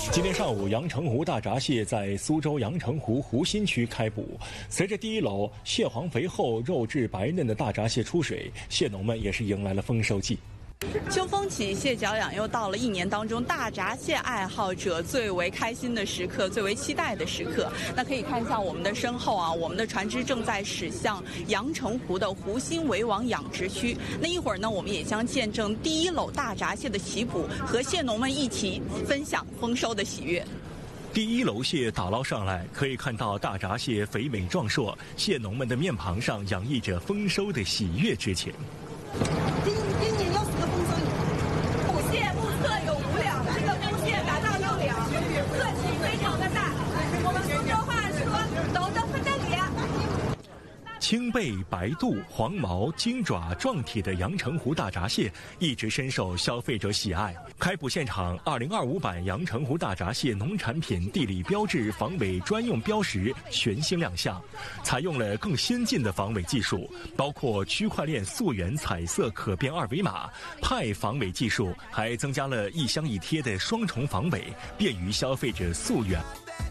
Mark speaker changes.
Speaker 1: 今天上午，阳澄湖大闸蟹在苏州阳澄湖湖心区开捕。随着第一篓蟹黄肥厚、肉质白嫩的大闸蟹出水，蟹农们也是迎来了丰收季。
Speaker 2: 秋风起，蟹脚痒，又到了一年当中大闸蟹爱好者最为开心的时刻，最为期待的时刻。那可以看一下我们的身后啊，我们的船只正在驶向阳澄湖的湖心围网养殖区。那一会儿呢，我们也将见证第一篓大闸蟹的起捕，和蟹农们一起分享丰收的喜悦。
Speaker 1: 第一篓蟹打捞上来，可以看到大闸蟹肥美壮硕，蟹农们的面庞上洋溢着丰收的喜悦之情。
Speaker 3: 今年又是个丰收年，
Speaker 4: 捕蟹目测有5两，这个公蟹达到6两，个体非常的大。我们苏州话说“都得分得里”。
Speaker 1: 青背、白肚、黄毛、金爪、壮体的阳澄湖大闸蟹一直深受消费者喜爱。开捕现场，2025版阳澄湖大闸蟹农产品地理标志防伪专用标识全新亮相，采用了更先进的防伪技术，包括区块链溯源彩色可变二维码、派防伪技术，还增加了一箱一贴的双重防伪，便于消费者溯源。